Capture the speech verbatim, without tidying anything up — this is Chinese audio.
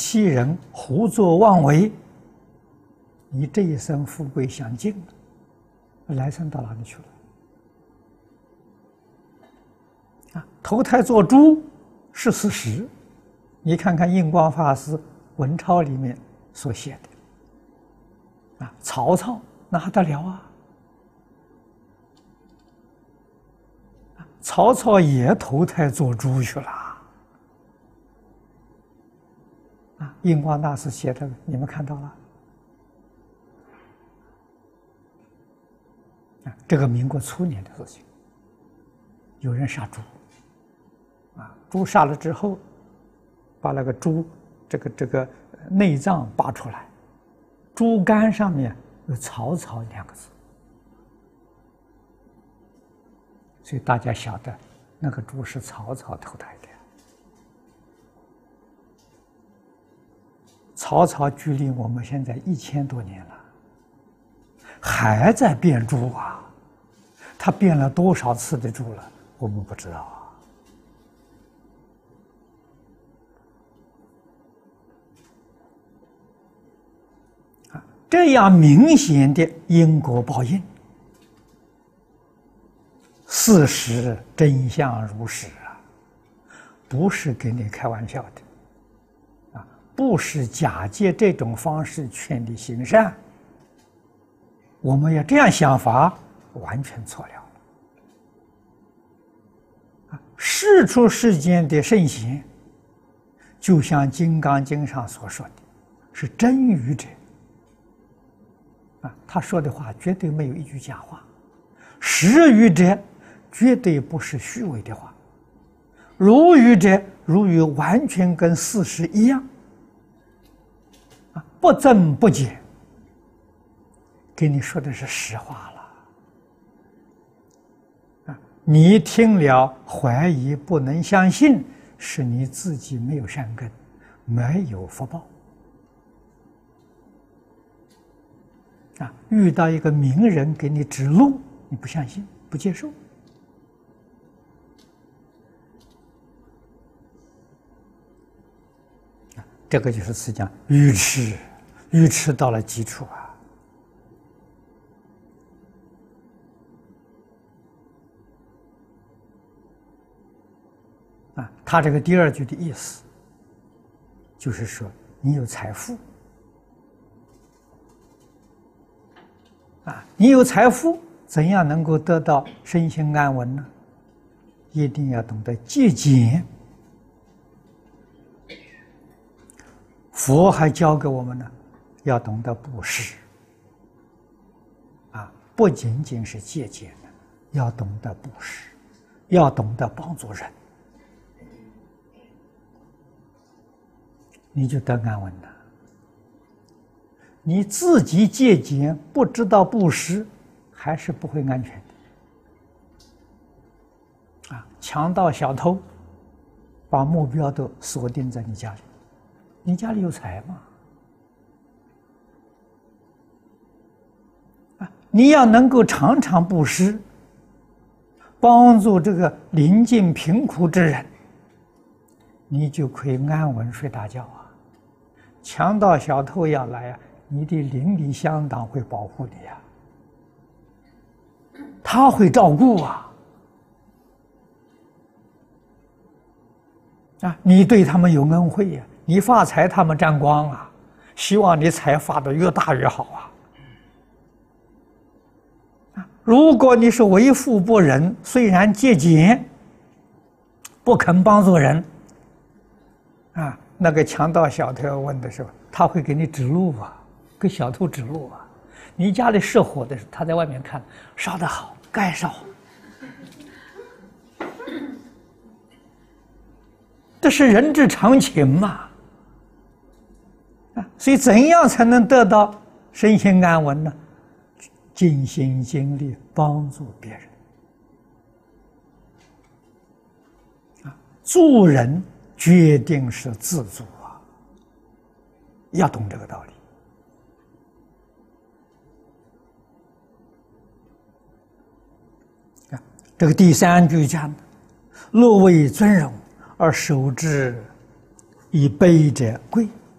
欺人、胡作妄为，你这一生富贵享尽了，来生到哪里去了？啊，投胎做猪是事实，你看看印光法师文钞里面所写的，啊，曹操那得了啊！曹操也投胎做猪去了。啊，印光大师写的，你们看到了？啊，这个民国初年的事情，有人杀猪，啊，猪杀了之后，把那个猪这个这个内脏拔出来，猪肝上面有“曹操”两个字，所以大家晓得那个猪是曹操投胎的。曹操距离我们现在一千多年了，还在变猪啊！他变了多少次的猪了？我们不知道啊！啊，这样明显的因果报应，事实真相如实啊，不是跟你开玩笑的。不是假借这种方式劝你行善，我们要这样想法，完全错了。啊，世出世间的圣贤，就像《金刚经》上所说的，是真语者。啊，他说的话绝对没有一句假话，实语者绝对不是虚伪的话，如语者如语完全跟事实一样。不增不减，跟你说的是实话了啊！你听了怀疑不能相信，是你自己没有善根，没有福报啊！遇到一个名人给你指路，你不相信，不接受啊！这个就是实际上愚痴。愚痴到了极处啊！啊，他这个第二句的意思，就是说你有财富，啊，你有财富，怎样能够得到身心安稳呢？一定要懂得节俭。佛还教给我们呢。要懂得布施，啊，不仅仅是节俭的，要懂得布施，要懂得帮助人，你就得安稳了。你自己节俭，不知道布施，还是不会安全的。啊，强盗小偷，把目标都锁定在你家里，你家里有财吗？你要能够常常布施，帮助这个临近贫苦之人，你就可以安稳睡大觉啊。强盗小偷要来啊，你的邻里乡党会保护你呀，他会照顾啊。啊，你对他们有恩惠呀，你发财他们沾光啊，希望你财发的越大越好啊。如果你是为富不仁，虽然节俭，不肯帮助人，啊，那个强盗小偷要问的时候，他会给你指路啊，给小偷指路啊。你家里失火的时候，他在外面看，烧得好，该烧。这是人之常情嘛。啊，所以怎样才能得到身心安稳呢？尽心尽力帮助别人啊！助人决定是自助啊，要懂这个道理啊。这个第三句讲：“若为尊荣而守之以卑者贵。”